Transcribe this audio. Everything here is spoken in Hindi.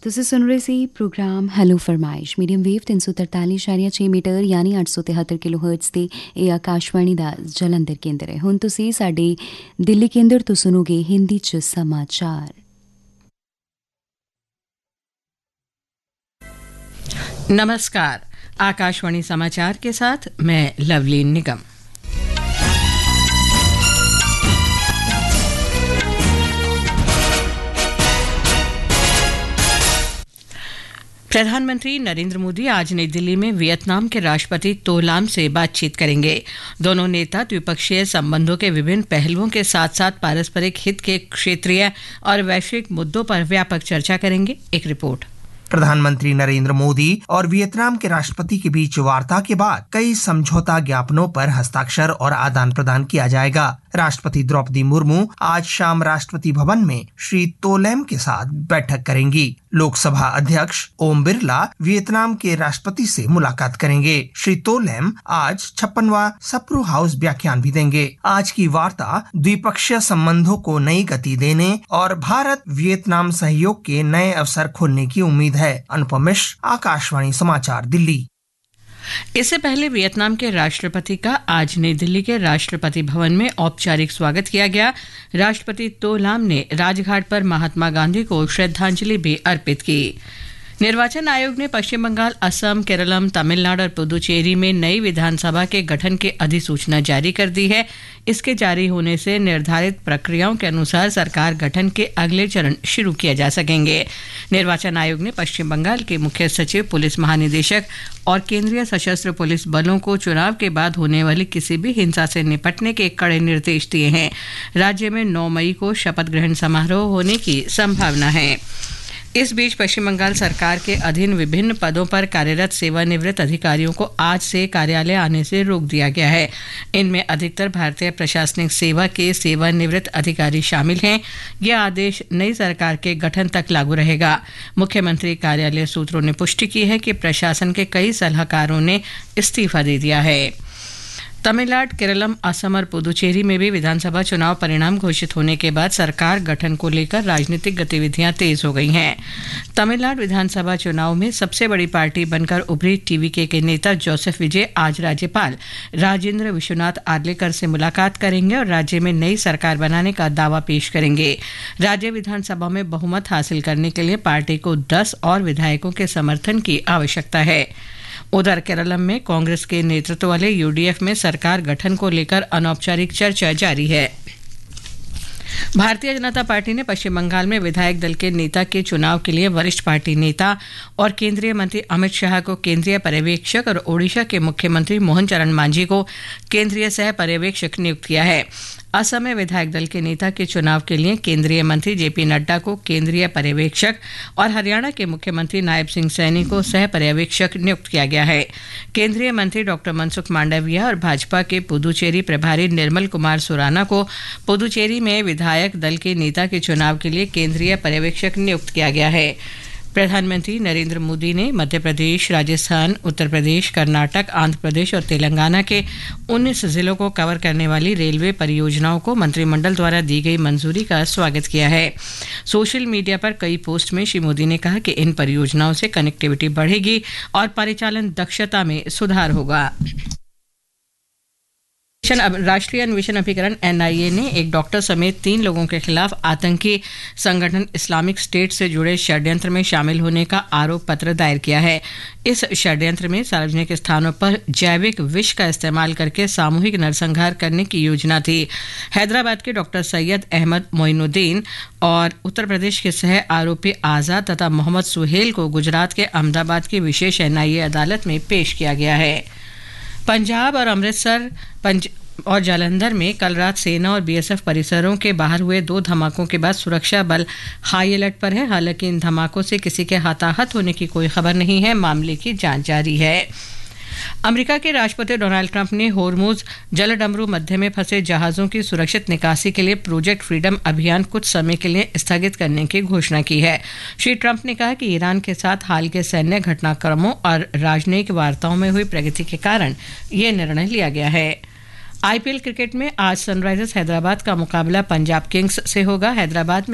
ਤੁਸੀਂ ਸੁਣ ਰਹੇ ਸੀ programme hello ਫਰਮਾਇਸ਼ medium wave 343.6 metre ਯਾਨੀ 873 ਕਿਲੋਹਰਟਜ਼ ਤੇ ਇਹ ਆਕਾਸ਼ਵਾਣੀ ਦਾ ਜਲੰਧਰ ਕੇਂਦਰ ਹੈ। ਹੁਣ ਤੁਸੀਂ ਸਾਡੇ ਦਿੱਲੀ ਕੇਂਦਰ ਤੋਂ ਸੁਣੋਗੇ ਹਿੰਦੀ 'ਚ समाचार। नमस्कार, आकाशवाणी समाचार के साथ मैं लवलीन निगम। प्रधानमंत्री नरेंद्र मोदी आज नई दिल्ली में वियतनाम के राष्ट्रपति तो लाम से बातचीत करेंगे। दोनों नेता द्विपक्षीय संबंधों के विभिन्न पहलुओं के साथ साथ पारस्परिक हित के क्षेत्रीय और वैश्विक मुद्दों पर व्यापक चर्चा करेंगे। एक रिपोर्ट। प्रधानमंत्री नरेंद्र मोदी और वियतनाम के राष्ट्रपति के बीच वार्ता के बाद कई समझौता ज्ञापनों पर हस्ताक्षर और आदान प्रदान किया जाएगा। राष्ट्रपति द्रौपदी मुर्मू आज शाम राष्ट्रपति भवन में श्री तोलैम के साथ बैठक करेंगी। लोकसभा अध्यक्ष ओम बिरला वियतनाम के राष्ट्रपति से मुलाकात करेंगे। श्री तोलैम आज 56वां सप्रू हाउस व्याख्यान भी देंगे। आज की वार्ता द्विपक्षीय संबंधों को नई गति देने और भारत वियतनाम सहयोग के नए अवसर खोलने की उम्मीद है। अनुपम मिश्र, आकाशवाणी समाचार, दिल्ली। इससे पहले वियतनाम के राष्ट्रपति का आज नई दिल्ली के राष्ट्रपति भवन में औपचारिक स्वागत किया गया। राष्ट्रपति तो लाम ने राजघाट पर महात्मा गांधी को श्रद्धांजलि भी अर्पित की। निर्वाचन आयोग ने पश्चिम बंगाल, असम, केरलम, तमिलनाडु और पुदुचेरी में नई विधानसभा के गठन की अधिसूचना जारी कर दी है। इसके जारी होने से निर्धारित प्रक्रियाओं के अनुसार सरकार गठन के अगले चरण शुरू किए जा सकेंगे। निर्वाचन आयोग ने पश्चिम बंगाल के मुख्य सचिव, पुलिस महानिदेशक और केंद्रीय सशस्त्र पुलिस बलों को चुनाव के बाद होने वाली किसी भी हिंसा से निपटने के कड़े निर्देश दिए हैं। राज्य में 9 मई को शपथ ग्रहण समारोह होने की संभावना है। इस बीच पश्चिम बंगाल सरकार के अधीन विभिन्न पदों पर कार्यरत सेवानिवृत्त अधिकारियों को आज से कार्यालय आने से रोक दिया गया है। इनमें अधिकतर भारतीय प्रशासनिक सेवा के सेवानिवृत्त अधिकारी शामिल हैं। यह आदेश नई सरकार के गठन तक लागू रहेगा। मुख्यमंत्री कार्यालय सूत्रों ने पुष्टि की है कि प्रशासन के कई सलाहकारों ने इस्तीफा दे दिया है। तमिलनाडु, केरलम, असम और पुदुचेरी में भी विधानसभा चुनाव परिणाम घोषित होने के बाद सरकार गठन को लेकर राजनीतिक गतिविधियां तेज हो गई हैं। तमिलनाडु विधानसभा चुनाव में सबसे बड़ी पार्टी बनकर उभरी टीवीके के नेता जोसेफ विजय आज राज्यपाल राजेंद्र विश्वनाथ आर्लेकर से मुलाकात करेंगे और राज्य में नई सरकार बनाने का दावा पेश करेंगे। राज्य विधानसभा में बहुमत हासिल करने के लिए पार्टी को 10 और विधायकों के समर्थन की आवश्यकता है। उधर केरलम में कांग्रेस के नेतृत्व वाले यूडीएफ में सरकार गठन को लेकर अनौपचारिक चर्चा जारी है। भारतीय जनता पार्टी ने पश्चिम बंगाल में विधायक दल के नेता के चुनाव के लिए वरिष्ठ पार्टी नेता और केंद्रीय मंत्री अमित शाह को केंद्रीय पर्यवेक्षक और ओडिशा के मुख्यमंत्री मोहन चरण मांझी को केंद्रीय सह पर्यवेक्षक नियुक्त किया है। असम में विधायक दल के नेता के चुनाव के लिए केंद्रीय मंत्री जेपी नड्डा को केंद्रीय पर्यवेक्षक और हरियाणा के मुख्यमंत्री नायब सिंह सैनी को सह पर्यवेक्षक नियुक्त किया गया है। केंद्रीय मंत्री डॉक्टर मनसुख मांडविया और भाजपा के पुदुचेरी प्रभारी निर्मल कुमार सुराना को पुदुचेरी में विधायक दल के नेता के चुनाव के लिए केंद्रीय पर्यवेक्षक नियुक्त किया गया है। प्रधानमंत्री नरेंद्र मोदी ने मध्य प्रदेश, राजस्थान, उत्तर प्रदेश, कर्नाटक, आंध्र प्रदेश और तेलंगाना के 19 जिलों को कवर करने वाली रेलवे परियोजनाओं को मंत्रिमंडल द्वारा दी गई मंजूरी का स्वागत किया है। सोशल मीडिया पर कई पोस्ट में श्री मोदी ने कहा कि इन परियोजनाओं से कनेक्टिविटी बढ़ेगी और परिचालन दक्षता में सुधार होगा। राष्ट्रीय अन्वेषण अभिकरण एनआईए ने एक डॉक्टर समेत 3 लोगों के खिलाफ आतंकी संगठन इस्लामिक स्टेट से जुड़े षड्यंत्र में शामिल होने का आरोप पत्र दायर किया है। इस षड्यंत्र में सार्वजनिक स्थानों पर जैविक विष का इस्तेमाल करके सामूहिक नरसंहार करने की योजना थी। हैदराबाद के डॉक्टर सैयद अहमद मोइनुद्दीन और उत्तर प्रदेश के सह आरोपी आज़ाद तथा मोहम्मद सुहेल को गुजरात के अहमदाबाद की विशेष एनआईए अदालत में पेश किया गया है। पंजाब और अमृतसर और जालंधर में कल रात सेना और बीएसएफ परिसरों के बाहर हुए 2 धमाकों के बाद सुरक्षा बल हाई अलर्ट पर है। हालांकि इन धमाकों से किसी के हताहत होने की कोई खबर नहीं है। मामले की जांच जारी है। अमेरिका के राष्ट्रपति डोनाल्ड ट्रंप ने होर्मुज जलडमरू मध्य में फंसे जहाजों की सुरक्षित निकासी के लिए प्रोजेक्ट फ्रीडम अभियान कुछ समय के लिए स्थगित करने की घोषणा की है। श्री ट्रंप ने कहा कि ईरान के साथ हाल के सैन्य घटनाक्रमों और राजनयिक वार्ताओं में हुई प्रगति के कारण यह निर्णय लिया गया है। आईपीएल क्रिकेट में आज सनराइजर्स हैदराबाद का मुकाबला पंजाब किंग्स से होगा। हैदराबाद में